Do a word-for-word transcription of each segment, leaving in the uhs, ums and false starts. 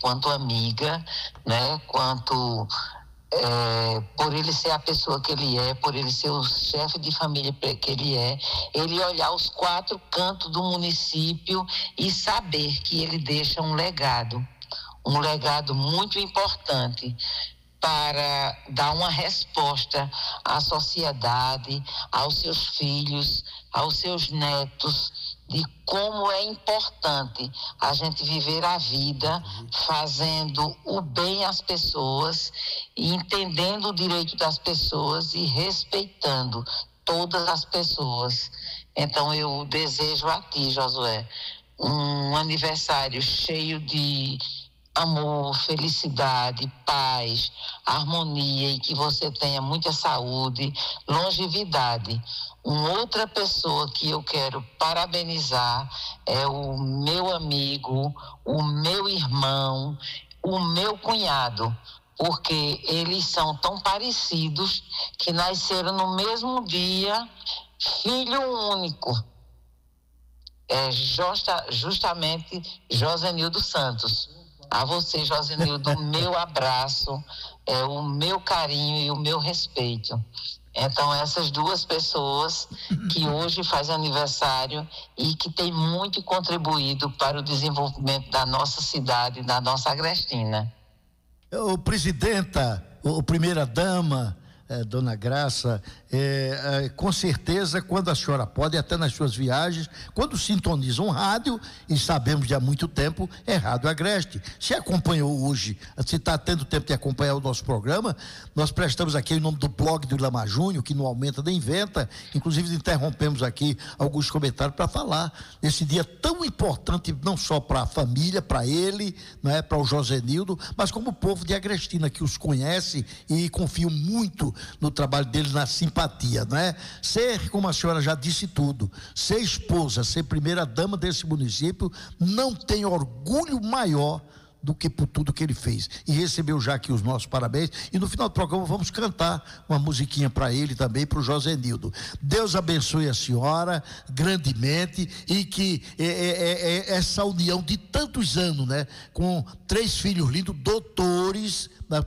quanto amiga, né? Quanto é, por ele ser a pessoa que ele é, por ele ser o chefe de família que ele é, ele olhar os quatro cantos do município e saber que ele deixa um legado, um legado muito importante para dar uma resposta à sociedade, aos seus filhos, aos seus netos, de como é importante a gente viver a vida fazendo o bem às pessoas, e entendendo o direito das pessoas e respeitando todas as pessoas. Então eu desejo a ti, Josué, um aniversário cheio de amor, felicidade, paz, harmonia, e que você tenha muita saúde, longevidade. Uma outra pessoa que eu quero parabenizar é o meu amigo, o meu irmão, o meu cunhado, porque eles são tão parecidos que nasceram no mesmo dia, filho único. É justa, justamente Josenildo Santos. A você, Josenildo, meu abraço, é, o meu carinho e o meu respeito. Então, essas duas pessoas que hoje fazem aniversário e que têm muito contribuído para o desenvolvimento da nossa cidade, da nossa Agrestina. O presidenta, o primeira-dama, é, Dona Graça, é, é, com certeza, quando a senhora pode, até nas suas viagens, quando sintoniza um rádio, e sabemos de há muito tempo, é Rádio Agreste. Se acompanhou hoje, se está tendo tempo de acompanhar o nosso programa, nós prestamos aqui em nome do blog do Ilamar Júnior, que não aumenta nem inventa, inclusive interrompemos aqui alguns comentários para falar desse dia tão importante, não só para a família, para ele, né, para o Josenildo, mas como o povo de Agrestina, que os conhece e confia muito no trabalho deles, na simpatia, não é? Ser, como a senhora já disse tudo, ser esposa, ser primeira dama desse município, não tem orgulho maior do que por tudo que ele fez. E recebeu já aqui os nossos parabéns, e no final do programa vamos cantar uma musiquinha para ele também, para o Josenildo. Deus abençoe a senhora grandemente, e que é, é, é, essa união de tantos anos, né, com três filhos lindos, doutores,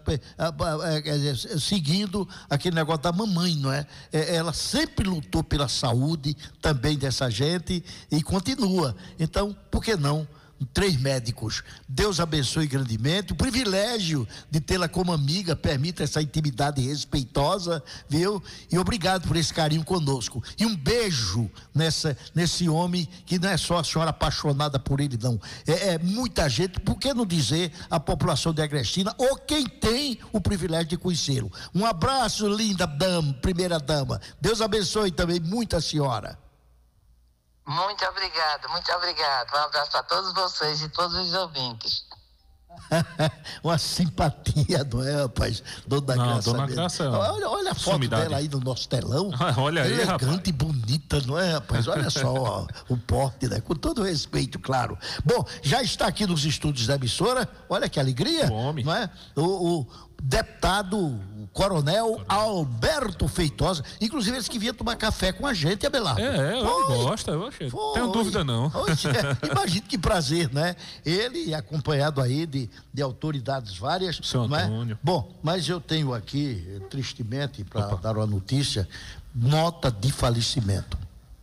seguindo aquele negócio da mamãe, não é? Ela sempre lutou pela saúde também dessa gente e continua. Então, por que não três médicos? Deus abençoe grandemente. O privilégio de tê-la como amiga permite essa intimidade respeitosa, viu? E obrigado por esse carinho conosco. E um beijo nessa, nesse homem que não é só a senhora apaixonada por ele, não. É, é muita gente, por que não dizer a população de Agrestina, ou quem tem o privilégio de conhecê-lo. Um abraço, linda dama, primeira dama. Deus abençoe também muito a senhora. Muito obrigado, muito obrigado. Um abraço para todos vocês e todos os ouvintes. Uma simpatia, não é, rapaz? Dona não, Graça. Dona Graça, olha, olha a foto sumidade dela aí no nosso telão. Olha aí, elegante rapaz. e bonita, não é, rapaz? Olha só ó, o porte, né? Com todo respeito, claro. Bom, já está aqui nos estúdios da emissora. Olha que alegria, homem. não é? O, o deputado, o coronel Alberto Feitosa, inclusive eles que vinham tomar café com a gente, Abelardo. É, eu gosto, eu achei. Não tenho dúvida não. Oxe, é, imagine que prazer, né? Ele acompanhado aí de, de autoridades várias. Seu não é? Antônio. Bom, mas eu tenho aqui, tristemente, para dar uma notícia, nota de falecimento.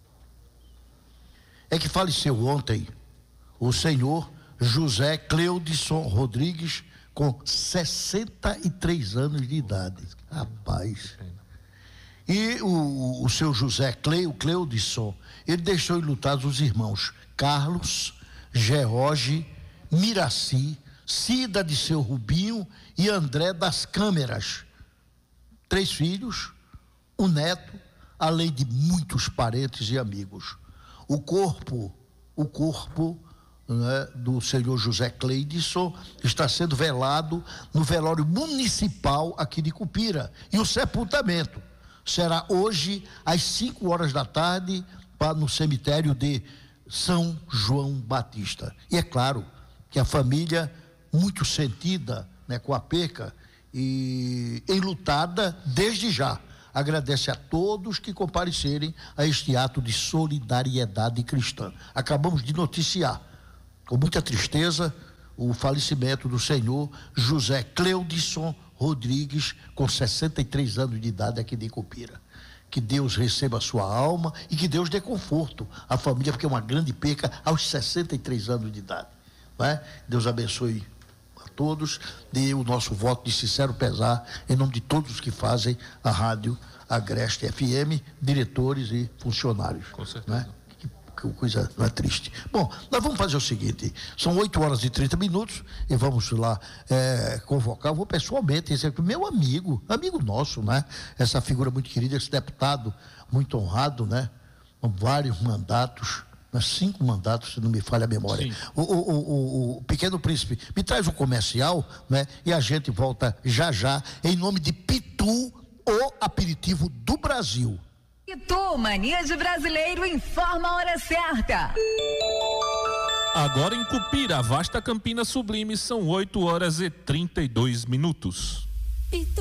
É que faleceu ontem o senhor José Cleudson Rodrigues, com sessenta e três anos de idade. Rapaz. E o, o seu José Cleo, Cleudson, ele deixou enlutados os irmãos Carlos, George, Miraci, Cida de seu Rubinho e André das Câmeras. Três filhos, um neto, além de muitos parentes e amigos. O corpo, o corpo né, do senhor José Cleidson está sendo velado no velório municipal aqui de Cupira, e o sepultamento será hoje às cinco horas da tarde para, no cemitério de São João Batista. E é claro que a família, muito sentida, né, com a perca e enlutada desde já, agradece a todos que comparecerem a este ato de solidariedade cristã. Acabamos de noticiar com muita tristeza o falecimento do senhor José Cleudisson Rodrigues, com sessenta e três anos de idade, aqui de Icupira. Que Deus receba a sua alma e que Deus dê conforto à família, porque é uma grande perca aos sessenta e três anos de idade. Não é? Deus abençoe a todos, dê o nosso voto de sincero pesar em nome de todos os que fazem a rádio Agreste F M, diretores e funcionários. Com certeza. Não é? Que coisa não é triste. Bom, nós vamos fazer o seguinte, são oito horas e trinta minutos e vamos lá é, convocar, eu vou pessoalmente, esse é meu amigo, amigo nosso, né? Essa figura muito querida, esse deputado muito honrado, né? Com vários mandatos, né? Cinco mandatos, se não me falha a memória. O, o, o, o Pequeno Príncipe, me traz um comercial, né? E a gente volta já já, em nome de Pitu, o aperitivo do Brasil. Pitu, Mania de Brasileiro, informa a hora certa. Agora em Cupira, vasta Campina Sublime, são oito horas e trinta e dois minutos. Pitu.